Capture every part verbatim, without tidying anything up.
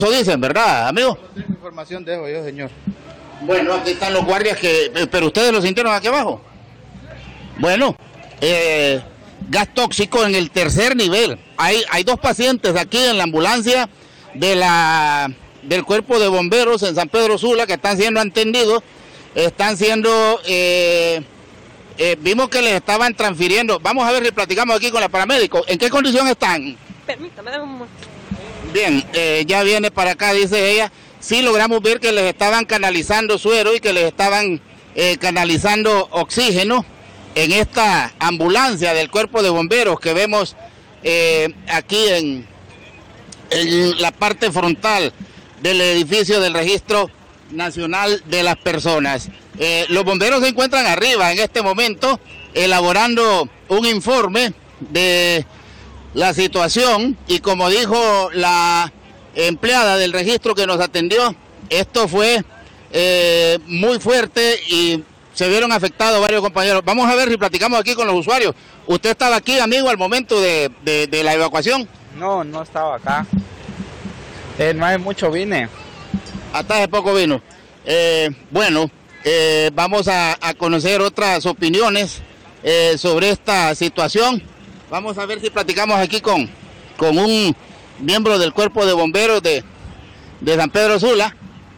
Eso dicen, ¿verdad, amigo? No tengo información de eso yo, señor. Bueno, aquí están los guardias que... Pero ustedes lo sintieron aquí abajo. Bueno, eh, gas tóxico en el tercer nivel. Hay, hay dos pacientes aquí en la ambulancia de la, del cuerpo de bomberos en San Pedro Sula que están siendo atendidos. Están siendo... Eh, eh, vimos que les estaban transfiriendo. Vamos a ver si platicamos aquí con la paramédico. ¿En qué condición están? Permítame, dame un momento. Bien, eh, ya viene para acá, dice ella. Sí logramos ver que les estaban canalizando suero y que les estaban eh, canalizando oxígeno en esta ambulancia del cuerpo de bomberos que vemos eh, aquí en, en la parte frontal del edificio del Registro Nacional de las Personas. Eh, los bomberos se encuentran arriba en este momento elaborando un informe de la situación y como dijo la empleada del registro que nos atendió, esto fue eh, muy fuerte y se vieron afectados varios compañeros. Vamos a ver si platicamos aquí con los usuarios. ¿Usted estaba aquí, amigo, al momento de, de, de la evacuación? No, no estaba acá. Eh, no hay mucho vine. Hasta hace poco vino. Eh, bueno, eh, vamos a, a conocer otras opiniones eh, sobre esta situación. Vamos a ver si platicamos aquí con, con un miembro del cuerpo de bomberos de, de San Pedro Sula.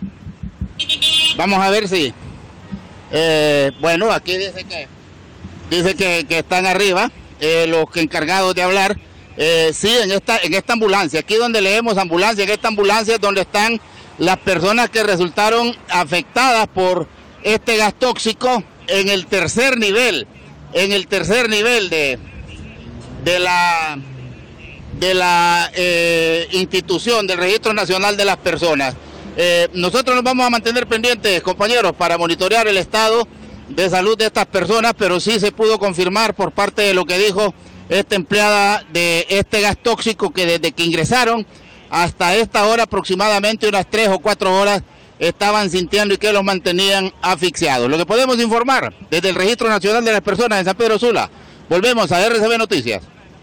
Vamos a ver si... Eh, bueno, aquí dice que dice que, que están arriba eh, los que encargados de hablar. Eh, sí, en esta, en esta ambulancia, aquí donde leemos ambulancia, en esta ambulancia es donde están las personas que resultaron afectadas por este gas tóxico en el tercer nivel, en el tercer nivel de, de la, de la eh, institución del Registro Nacional de las Personas. Eh, nosotros nos vamos a mantener pendientes, compañeros, para monitorear el estado de salud de estas personas, pero sí se pudo confirmar por parte de lo que dijo esta empleada de este gas tóxico que desde que ingresaron hasta esta hora, aproximadamente unas tres o cuatro horas, estaban sintiendo y que los mantenían asfixiados. Lo que podemos informar desde el Registro Nacional de las Personas en San Pedro Sula. Volvemos a R C B Noticias.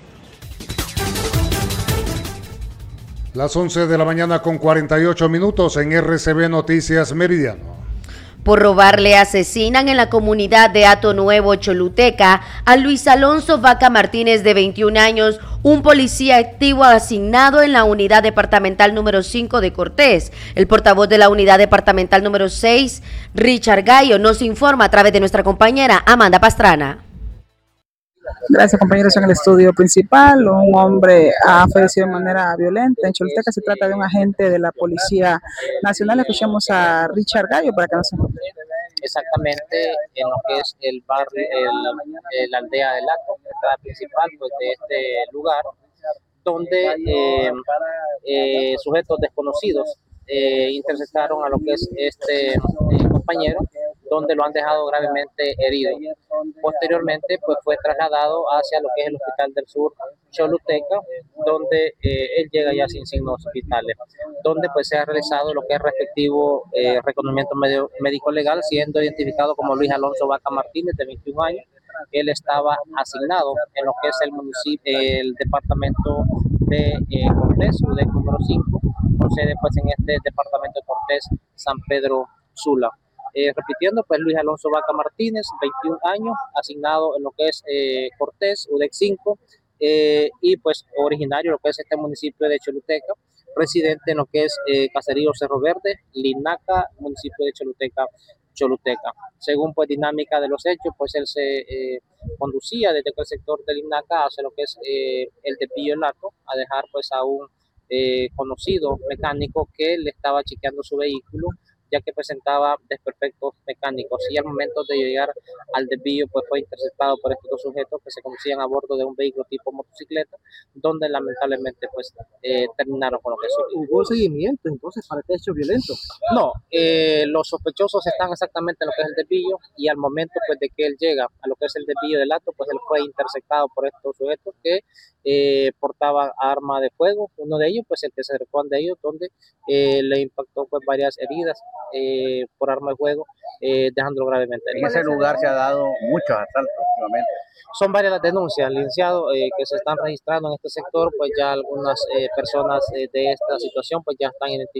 Las once de la mañana con cuarenta y ocho minutos en R C B Noticias Meridiano. Por robarle asesinan en la comunidad de Hato Nuevo, Choluteca, a Luis Alonso Vaca Martínez, de veintiún años, un policía activo asignado en la unidad departamental número cinco de Cortés. El portavoz de la unidad departamental número seis, Richard Gallo, nos informa a través de nuestra compañera Amanda Pastrana. Gracias, compañeros. En el estudio principal, un hombre ha fallecido de manera violenta. En Choluteca se trata de un agente de la Policía Nacional. Escuchamos a Richard Gallo para que nos informe. Exactamente en lo que es el barrio, el, el aldea del Hato, la entrada principal pues, de este lugar, donde eh, eh, sujetos desconocidos eh, interceptaron a lo que es este eh, compañero, donde lo han dejado gravemente herido. Posteriormente, pues fue trasladado hacia lo que es el Hospital del Sur Choluteca, donde eh, él llega ya sin signos vitales, donde pues se ha realizado lo que es respectivo eh, reconocimiento médico legal, siendo identificado como Luis Alonso Vaca Martínez, de veintiún años. Él estaba asignado en lo que es el municipio, el departamento de eh, Cortés, U D E C número cinco, con sede pues en este departamento de Cortés, San Pedro Sula. Eh, repitiendo, pues Luis Alonso Vaca Martínez, veintiún años, asignado en lo que es eh, Cortés, U D E C cinco, eh, y pues originario de lo que es este municipio de Choluteca, residente en lo que es eh, Caserío Cerro Verde, Linaca, municipio de Choluteca, Choluteca. Según pues dinámica de los hechos, pues él se eh, conducía desde el sector de Linaca hacia lo que es eh, el de Pillo Lato, a dejar pues a un eh, conocido mecánico que le estaba chequeando su vehículo, ya que presentaba desperfectos mecánicos, y al momento de llegar al desvío pues fue interceptado por estos dos sujetos que se conducían a bordo de un vehículo tipo motocicleta, donde lamentablemente pues eh, terminaron con lo que sucedió. ¿Hubo seguimiento entonces para este hecho violento? No, eh, los sospechosos están exactamente en lo que es el desvío, y al momento pues de que él llega a lo que es el desvío del acto, pues él fue interceptado por estos sujetos que eh, portaban arma de fuego. Uno de ellos, pues el que se responde a ellos, donde eh, le impactó pues varias heridas eh, por arma de fuego, eh, dejándolo gravemente herido. En ese lugar se ha dado muchos asaltos últimamente. Son varias las denuncias, licenciado, eh, que se están registrando en este sector, pues ya algunas eh, personas eh, de esta situación pues ya están identificadas.